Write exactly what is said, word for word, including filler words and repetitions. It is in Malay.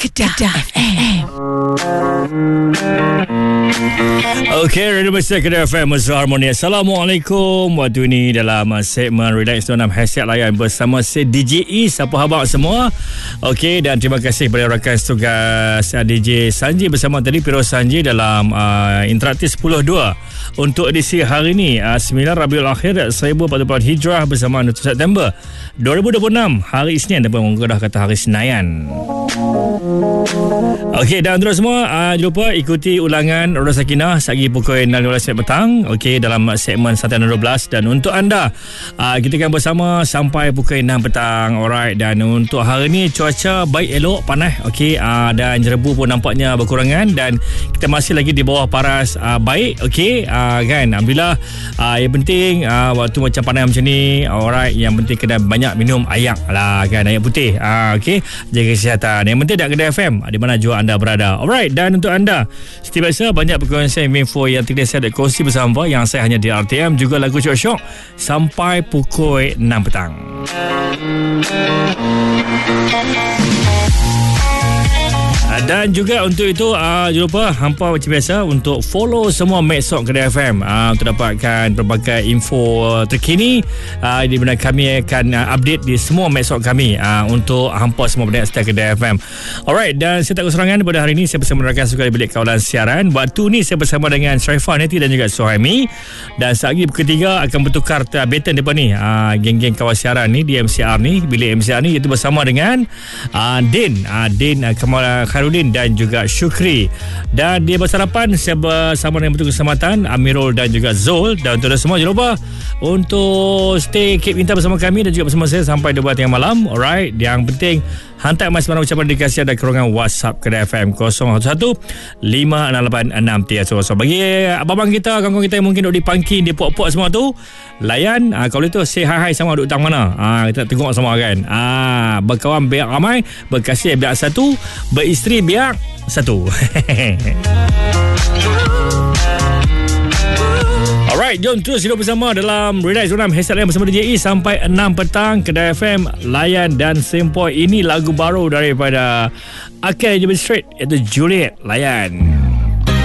Kedah, Kedah F M. Okey, Radio Malaysia Kedah F M, Mesra Harmoni. Assalamualaikum. Waktu ini dalam segmen Relax dalam Hashtag Layan bersama si D J East. Apa khabar semua? Okey, dan terima kasih kepada rakan tugas D J Sanji bersama tadi Firoz Sanji dalam uh, Interaktif sepuluh dua untuk edisi hari ini uh, sembilan Rabiul Akhir seribu empat puluh empat Hijrah bersama satu September dua ribu dua puluh enam, hari Isnin ataupun orang dah kata hari Senayan. Okey, dan terus semua uh, jangan lupa ikuti ulangan Roda Sakinah sehari pukul enam lima belas petang. Okey, dalam segmen satu dan dua belas, dan untuk anda uh, kita akan bersama sampai pukul enam petang. Alright, dan untuk hari ni cuaca baik elok, panas. Okey, uh, dan jerebu pun nampaknya berkurangan dan kita masih lagi di bawah paras uh, baik. Okey, uh, kan, alhamdulillah. Uh, yang penting uh, waktu macam panas macam ni, alright, yang penting kena banyak minum air lah, kan, air putih. Uh, Okey, jaga kesihatan. Yang penting dak Kedah F M di mana jua anda berada. Alright, dan untuk anda seperti biasa banyak perkongsian info yang tidak saya ada kongsi bersama yang saya hanya di R T M, juga lagu syok-syok sampai pukul enam petang. Dan juga untuk itu uh, jangan lupa hampa macam biasa untuk follow semua Medsos Kedah F M uh, untuk dapatkan berbagai info terkini uh, di mana kami akan uh, update di semua Medsos kami uh, untuk hampa semua pendengar setia Kedah F M. Alright, dan saya tak kekurangan pada hari ini saya bersama rakan suka di bilik kawalan siaran. Waktu ni saya bersama dengan Sharifah Neti dan juga Suhaimi, dan saat lagi ketiga akan bertukar baton depan ni uh, geng-geng kawalan siaran ni di M C R ni, bilik M C R ni, iaitu bersama dengan uh, Din uh, Din uh, Kamal Khairudin dan juga Syukri. Dan dia bersarapan saya bersama dengan petugas keselamatan Amirul dan juga Zul. Dan untuk semua jangan lupa untuk stay keep minta bersama kami dan juga bersama saya sampai dua belas tengah malam. Alright, yang penting hantar mas-mas ucapan dedikasi ada kerongan WhatsApp Kedah F M kosong satu satu lima enam lapan enam tiga kosong. Bagi abang-abang kita, kawan-kawan kita yang mungkin duduk di parking, di pok-pok semua tu, layan uh, kalau itu say hi-hi sama duduk tang mana. uh, Kita tengok semua kan. uh, Berkawan biar ramai, berkasih biar satu, beristeri biar satu. Alright, jom terus hidup bersama dalam Relax Dalam Hashtag Layan bersama D J E sampai enam petang. Kedah F M, layan dan sempoi. Ini lagu baru daripada Akil Jebel Street, iaitu Juliet. Layan.